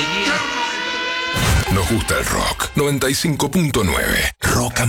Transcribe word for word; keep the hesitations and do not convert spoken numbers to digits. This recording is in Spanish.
Nos gusta el rock. noventa y cinco punto nueve. Rock and